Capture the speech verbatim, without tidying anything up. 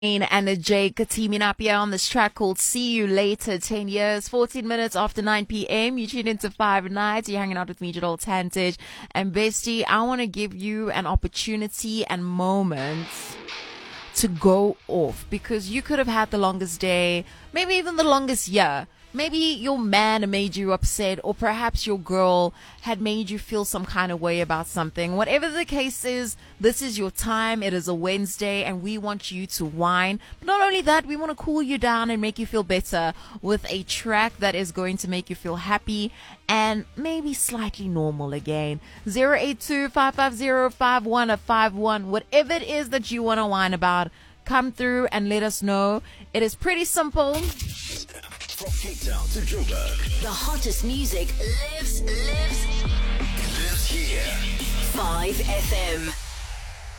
And Jake teaming up here on this track called See You Later, ten years, fourteen minutes after nine p.m. You tune into Five Nights. You're hanging out with me, Jadol Tantage. And bestie, I want to give you an opportunity and moment to go off, because you could have had the longest day, maybe even the longest year. Maybe your man made you upset, or perhaps your girl had made you feel some kind of way about something. Whatever the case is, this is your time. It is a Wednesday, and we want you to whine. But not only that, we want to cool you down and make you feel better with a track that is going to make you feel happy and maybe slightly normal again. zero eight two, five five zero, five one five one. Whatever it is that you want to whine about, come through and let us know. It is pretty simple. From Cape Town to Joburg, the hottest music lives, lives, lives here. five F M.